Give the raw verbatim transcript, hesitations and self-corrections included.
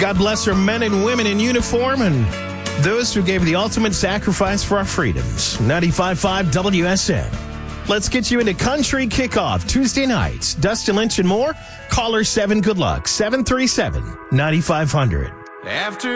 God bless our men and women in uniform and those who gave the ultimate sacrifice for our freedoms. ninety-five point five W S M. Let's get you into Country Kickoff Tuesday nights. Dustin Lynch and more. Caller seven, good luck. seven three seven, nine five hundred. After